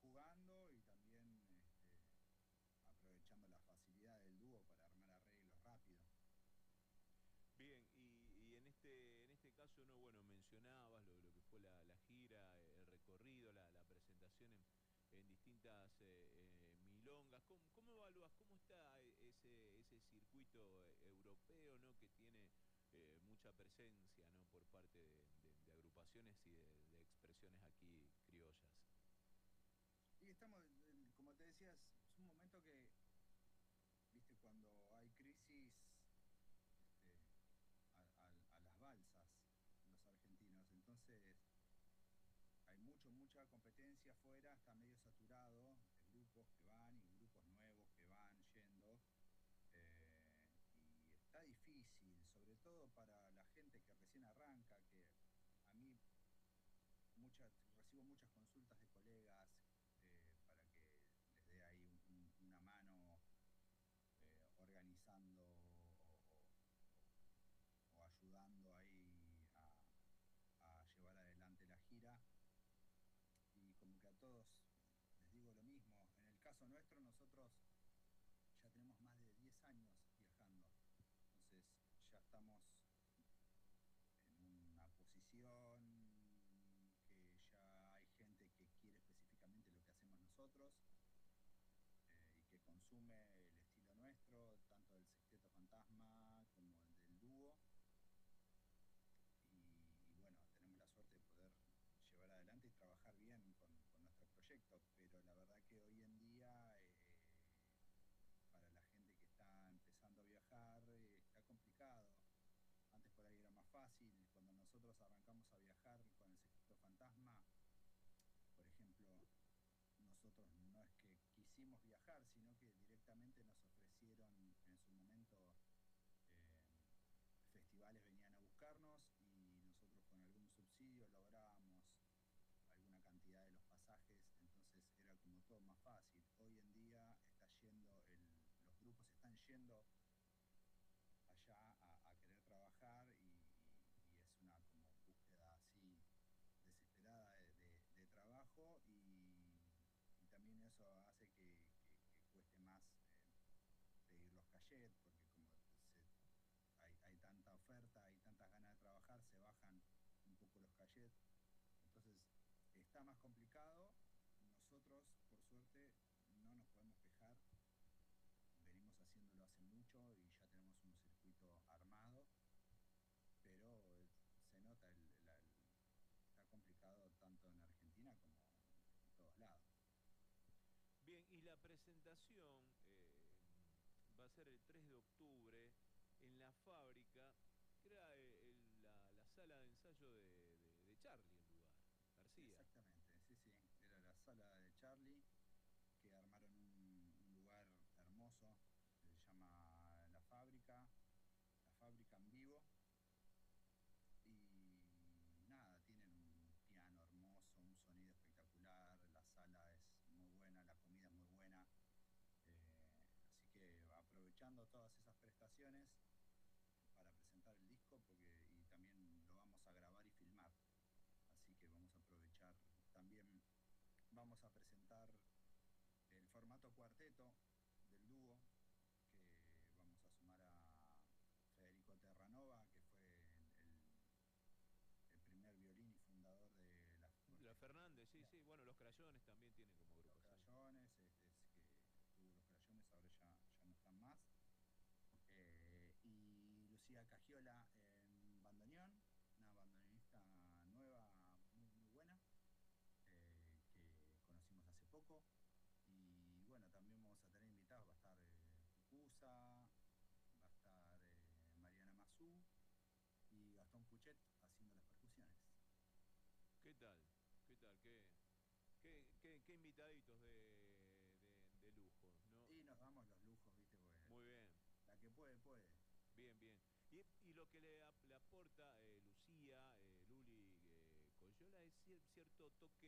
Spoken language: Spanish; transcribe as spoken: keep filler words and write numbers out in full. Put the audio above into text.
jugando y también este, aprovechando la facilidad del dúo para armar arreglos rápido. Bien, y, y en este en este caso, no, bueno, mencionabas lo, lo que fue la, la gira, el recorrido, la, la presentación en, en distintas eh, eh, milongas. ¿Cómo, cómo evalúas, cómo está e- ese, ese circuito eh, europeo, ¿no? Que tiene eh, mucha presencia, ¿no? Por parte de, de- de agrupaciones y de, de expresiones aquí criollas. Y estamos, en- como te decías, es un momento que, viste, cuando hay crisis, este, a, a- a las balsas los argentinos. Entonces hay mucho, mucha competencia afuera, está medio saturado de grupos que van y grupos nuevos que van yendo. eh, y está difícil, sobre todo para la gente que recién arranca, que a mí muchas, recibo muchas consultas de colegas eh, para que les dé ahí un- un- una mano eh, organizando o, o- o- o ayudando ahí a, a llevar adelante la gira. Y como que a todos les digo lo mismo. En el caso nuestro, nosotros ya tenemos más de diez años viajando. Entonces ya estamos en una posición que ya hay gente que quiere específicamente lo que hacemos nosotros eh, y que consume el estilo nuestro, tanto del Sexteto Fantasma como el del dúo. Y, y bueno, tenemos la suerte de poder llevar adelante y trabajar bien con, con nuestro proyecto, pero la verdad que hoy en día eh, para la gente que está empezando a viajar eh, está complicado. Antes por ahí era más fácil. Cuando nosotros arrancamos a viajar con el Sexteto Fantasma, por ejemplo, nosotros no es que quisimos viajar, sino que directamente nos ofrecieron en su momento eh, festivales venían a buscarnos y nosotros con algún subsidio lográbamos alguna cantidad de los pasajes, entonces era como todo más fácil. Hoy en día está yendo el, los grupos están yendo allá a, a querer trabajar y, y, es una como búsqueda así desesperada de, de, de trabajo y, y, también eso hace que, que, que cueste más eh, pedir los cachets porque como se, hay, hay tanta oferta, hay tantas ganas de trabajar, se bajan un poco los cachets. Entonces está más complicado. Nosotros, por suerte, no nos podemos quejar. Venimos haciéndolo hace mucho y ya tenemos un circuito armado, pero es, se nota, el, el, el, está complicado tanto en Argentina como en todos lados. Bien, y la presentación eh, va a ser el tres de octubre en la fábrica, que era eh, el- la, la sala de ensayo de, de- de Charlie, el lugar, García. Exactamente, sí, sí. Era la sala de Charlie, que armaron un, un lugar hermoso, que se llama La Fábrica, La Fábrica en Vivo. Y nada, tienen un piano hermoso, un sonido espectacular, la sala es muy buena, la comida es muy buena. Eh, así que aprovechando todas esas prestaciones para presentar el disco, porque y también lo vamos a grabar y filmar. Así que vamos a aprovechar también, vamos a presentar el formato cuarteto del dúo, que vamos a sumar a Federico Terranova, que fue el, el el primer violín y fundador de la La orquesta Fernández, sí, Filarmónica, sí, bueno, los Crayones también tienen como los agrupación. Crayones, este, es que tuvo los Crayones, ahora ya, ya no están más. Eh, y Lucía Cagiola en bandoneón, una bandoneonista nueva, muy, muy buena, eh, que conocimos hace poco. Y bueno, también vamos a tener invitados, va a estar eh, Cucuza, va a estar eh, Mariana Mazú y Gastón Puchet haciendo las percusiones. ¿Qué tal? ¿Qué tal? ¿Qué, qué, qué, qué invitaditos de, de, de lujo, ¿no? Y nos damos los lujos, ¿viste? Porque Muy bien. la que puede, puede. Bien, bien. Y, y lo que le, ap- le aporta eh, Lucía, eh, Luli eh, Coyola es cier- cierto toque